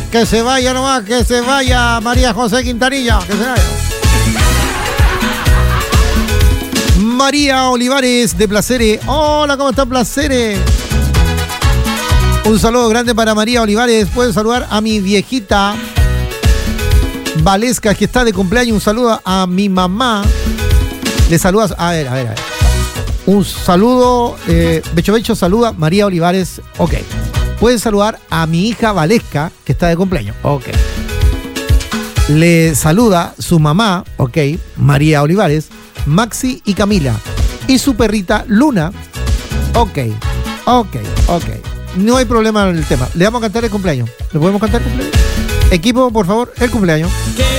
Que se vaya nomás, que se vaya María José Quintanilla, que se vaya. María Olivares de Placeres. Hola, ¿cómo está Placeres? Un saludo grande para María Olivares. Pueden saludar a mi viejita Valesca, que está de cumpleaños. Un saludo a mi mamá. Le saludas. A ver. Un saludo. Becho saluda María Olivares. Ok. Pueden saludar a mi hija Valesca, que está de cumpleaños. Ok. Le saluda su mamá, ok, María Olivares, Maxi y Camila. Y su perrita Luna. Ok. No hay problema en el tema. Le vamos a cantar el cumpleaños. ¿Le podemos cantar el cumpleaños? Equipo, por favor, el cumpleaños. Que